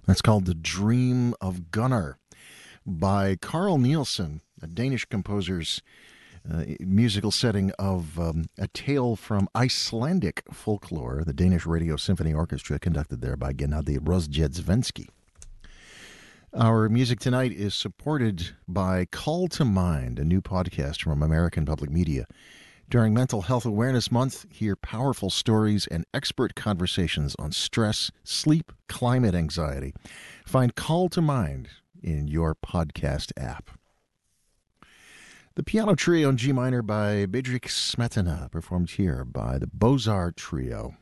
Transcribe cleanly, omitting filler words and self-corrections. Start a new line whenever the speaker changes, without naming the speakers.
That's called The Dream of Gunnar by Carl Nielsen, a Danish composer's musical setting of a tale from Icelandic folklore. The Danish Radio Symphony Orchestra, conducted there by Gennady Rozhdestvensky. Our music tonight is supported by Call to Mind, a new podcast from American Public Media. During Mental Health Awareness Month, hear powerful stories and expert conversations on stress, sleep, climate anxiety. Find Call to Mind in your podcast app. The piano trio in G minor by Bedřich Smetana, performed here by the Bozar Trio.